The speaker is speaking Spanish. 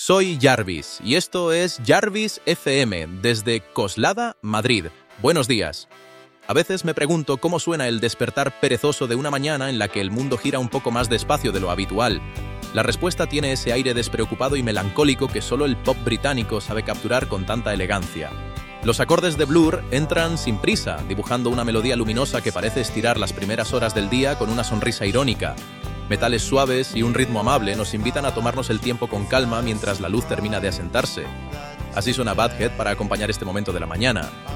Soy Jarvis y esto es Jarvis FM desde Coslada, Madrid. Buenos días. A veces me pregunto cómo suena el despertar perezoso de una mañana en la que el mundo gira un poco más despacio de lo habitual. La respuesta tiene ese aire despreocupado y melancólico que solo el pop británico sabe capturar con tanta elegancia. Los acordes de Blur entran sin prisa, dibujando una melodía luminosa que parece estirar las primeras horas del día con una sonrisa irónica. Metales suaves y un ritmo amable nos invitan a tomarnos el tiempo con calma mientras la luz termina de asentarse. Así suena Badhead para acompañar este momento de la mañana.